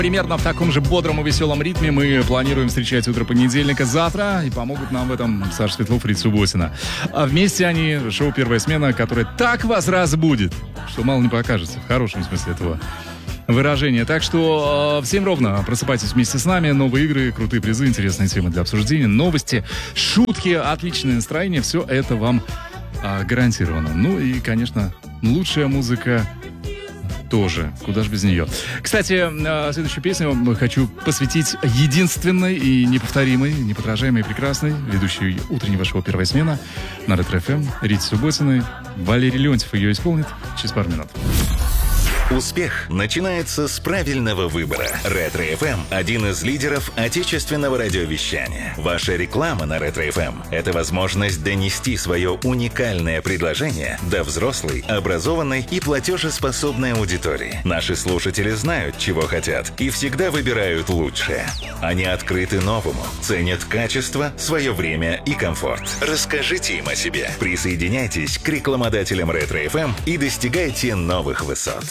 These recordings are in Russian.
Примерно в таком же бодром и веселом ритме мы планируем встречать утро понедельника завтра, и помогут нам в этом Саша Светлов и Рита Субботина. А вместе они шоу «Первая смена», которое так вас разбудит, что мало не покажется, в хорошем смысле этого выражения. Так что в 7 ровно просыпайтесь вместе с нами. Новые игры, крутые призы, интересные темы для обсуждения, новости, шутки, отличное настроение. Все это вам гарантировано. Ну и, конечно, лучшая музыка тоже. Куда же без нее. Кстати, следующую песню хочу посвятить единственной и неповторимой, неподражаемой и прекрасной ведущей утреннего шоу «Первая смена» на Ретро-ФМ Рите Субботиной. Валерий Леонтьев ее исполнит через пару минут. Успех начинается с правильного выбора. Ретро-ФМ – один из лидеров отечественного радиовещания. Ваша реклама на Ретро-ФМ – это возможность донести свое уникальное предложение до взрослой, образованной и платежеспособной аудитории. Наши слушатели знают, чего хотят, и всегда выбирают лучшее. Они открыты новому, ценят качество, свое время и комфорт. Расскажите им о себе. Присоединяйтесь к рекламодателям Ретро-ФМ и достигайте новых высот.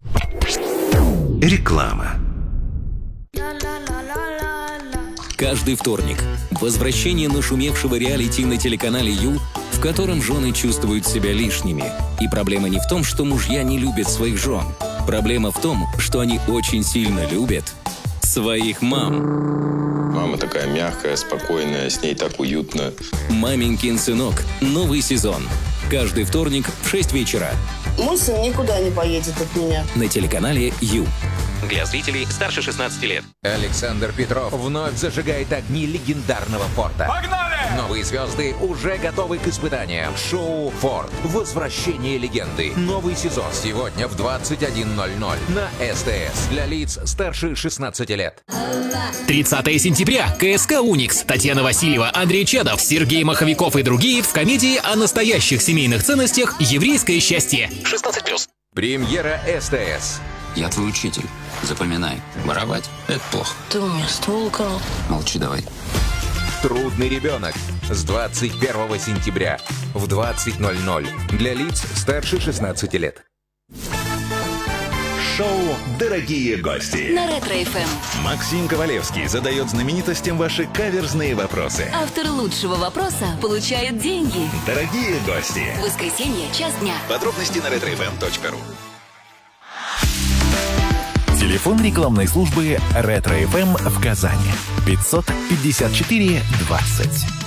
Реклама. Каждый вторник возвращение нашумевшего реалити на телеканале Ю, в котором жены чувствуют себя лишними. И проблема не в том, что мужья не любят своих жен. Проблема в том, что они очень сильно любят своих мам. Мама такая мягкая, спокойная, с ней так уютно. «Маменькин сынок». Новый сезон. Каждый вторник в 6 вечера. Мой сын никуда не поедет от меня. На телеканале Ю. Для зрителей старше 16 лет. Александр Петров вновь зажигает огни легендарного форта. Погнали! Новые звезды уже готовы к испытаниям. Шоу «Форт. Возвращение легенды». Новый сезон сегодня в 21:00 на СТС. Для лиц старше 16 лет. 30 сентября. КСК «Уникс». Татьяна Васильева, Андрей Чадов, Сергей Маховиков и другие в комедии о настоящих семейных ценностях «Еврейское счастье». 16+. Премьера СТС. Я твой учитель. Запоминай. Воровать – это плохо. Ты у меня ствол украл. Молчи давай. Трудный ребенок. С 21 сентября в 20:00 для лиц старше 16 лет. Шоу «Дорогие гости» на Ретро-ФМ. Максим Ковалевский задает знаменитостям ваши каверзные вопросы. Автор лучшего вопроса получает деньги. Дорогие гости. Воскресенье, час дня. Подробности на retrofm.ru. Телефон рекламной службы Ретро-ФМ в Казани. 554 20.